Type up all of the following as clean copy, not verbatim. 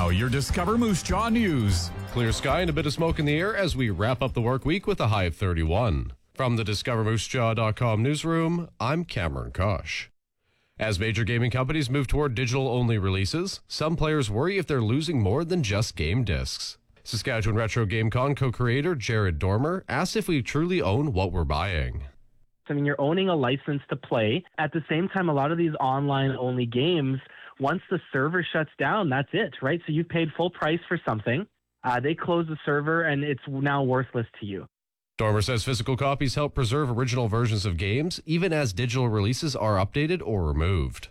Now, your Discover Moose Jaw news. Clear sky and a bit of smoke in the air as we wrap up the work week with a high of 31. From the DiscoverMooseJaw.com newsroom, I'm Cameron Kosh. As major gaming companies move toward digital-only releases, some players worry if they're losing more than just game discs. Saskatchewan Retro GameCon co-creator Jared Dormer asked if we truly own what we're buying. I mean, you're owning a license to play. At the same time, a lot of these online-only games, once the server shuts down, that's it, right? So you paid full price for something. They close the server, and it's now worthless to you. Dormer says physical copies help preserve original versions of games, even as digital releases are updated or removed.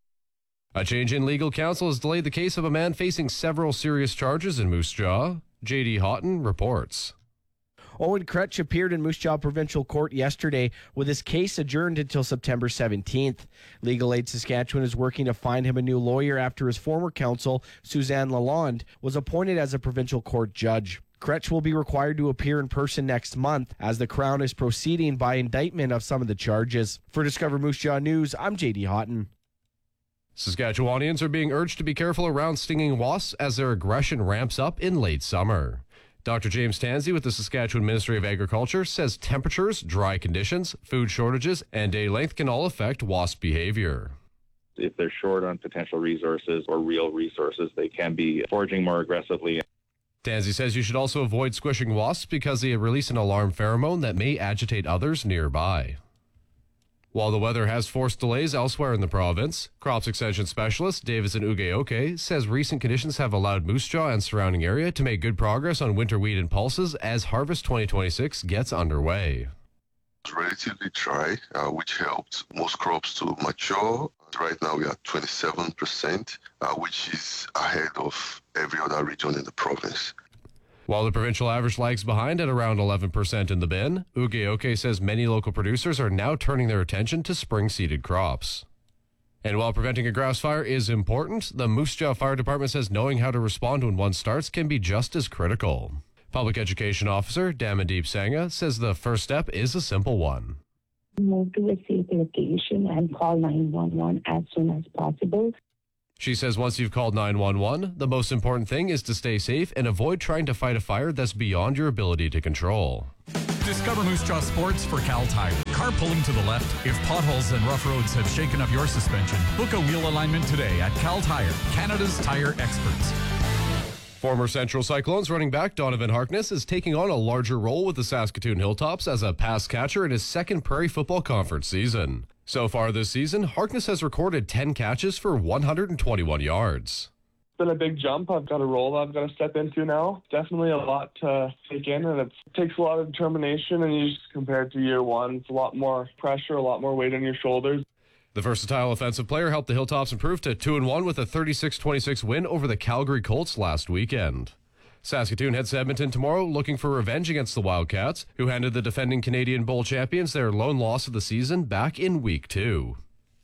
A change in legal counsel has delayed the case of a man facing several serious charges in Moose Jaw. J.D. Houghton reports. Owen Kretsch appeared in Moose Jaw Provincial Court yesterday with his case adjourned until September 17th. Legal Aid Saskatchewan is working to find him a new lawyer after his former counsel, Suzanne Lalonde, was appointed as a provincial court judge. Kretsch will be required to appear in person next month as the Crown is proceeding by indictment of some of the charges. For Discover Moose Jaw News, I'm J.D. Houghton. Saskatchewanians are being urged to be careful around stinging wasps as their aggression ramps up in late summer. Dr. James Tansey with the Saskatchewan Ministry of Agriculture says temperatures, dry conditions, food shortages, and day length can all affect wasp behavior. If they're short on potential resources or real resources, they can be foraging more aggressively. Tansey says you should also avoid squishing wasps because they release an alarm pheromone that may agitate others nearby. While the weather has forced delays elsewhere in the province, crops extension specialist Davison Ugeoke says recent conditions have allowed Moose Jaw and surrounding area to make good progress on winter wheat and pulses as harvest 2026 gets underway. It's relatively dry, which helped most crops to mature. Right now we are 27%, which is ahead of every other region in the province. While the provincial average lags behind at around 11% in the bin, Ugeoke says many local producers are now turning their attention to spring-seeded crops. And while preventing a grass fire is important, the Moose Jaw Fire Department says knowing how to respond when one starts can be just as critical. Public Education Officer Damandeep Sangha says the first step is a simple one. Move to a safe location and call 911 as soon as possible. She says once you've called 911, the most important thing is to stay safe and avoid trying to fight a fire that's beyond your ability to control. Discover Moose Jaw Sports for Cal Tire. Carpooling to the left. If potholes and rough roads have shaken up your suspension, book a wheel alignment today at Cal Tire, Canada's tire experts. Former Central Cyclones running back Donovan Harkness is taking on a larger role with the Saskatoon Hilltops as a pass catcher in his second Prairie Football Conference season. So far this season, Harkness has recorded 10 catches for 121 yards. It's been a big jump. I've got a role I've got to step into now. Definitely a lot to take in, and it takes a lot of determination, and you just compared to year one, it's a lot more pressure, a lot more weight on your shoulders. The versatile offensive player helped the Hilltops improve to 2-1 with a 36-26 win over the Calgary Colts last weekend. Saskatoon heads to Edmonton tomorrow looking for revenge against the Wildcats, who handed the defending Canadian Bowl champions their lone loss of the season back in Week 2.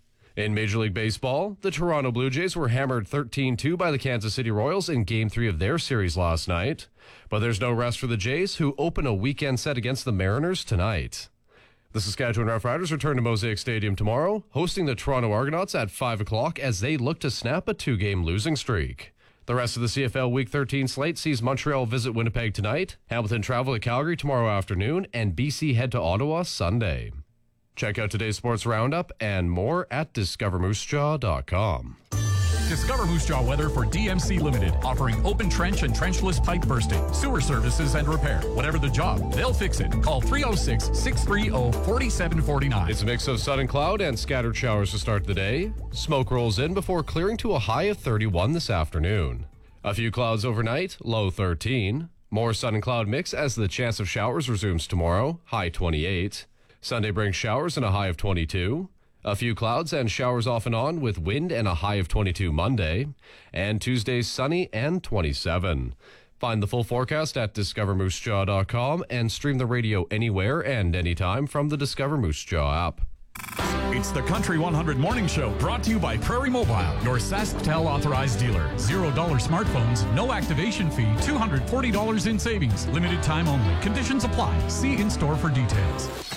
In Major League Baseball, the Toronto Blue Jays were hammered 13-2 by the Kansas City Royals in Game 3 of their series last night. But there's no rest for the Jays, who open a weekend set against the Mariners tonight. The Saskatchewan Roughriders return to Mosaic Stadium tomorrow, hosting the Toronto Argonauts at 5 o'clock as they look to snap a 2-game losing streak. The rest of the CFL Week 13 slate sees Montreal visit Winnipeg tonight, Hamilton travel to Calgary tomorrow afternoon, and BC head to Ottawa Sunday. Check out today's sports roundup and more at DiscoverMooseJaw.com. Discover Moose Jaw weather for DMC Limited, offering open trench and trenchless pipe bursting, sewer services and repair. Whatever the job, they'll fix it. Call 306-630-4749. It's a mix of sun and cloud and scattered showers to start the day. Smoke rolls in before clearing to a high of 31 this afternoon. A few clouds overnight, low 13. More sun and cloud mix as the chance of showers resumes tomorrow, high 28. Sunday brings showers and a high of 22. A few clouds and showers off and on with wind and a high of 22 Monday. And Tuesday sunny and 27. Find the full forecast at DiscoverMooseJaw.com and stream the radio anywhere and anytime from the Discover Moose Jaw app. It's the Country 100 Morning Show, brought to you by Prairie Mobile, your SaskTel authorized dealer. $0 smartphones, no activation fee, $240 in savings. Limited time only. Conditions apply. See in-store for details.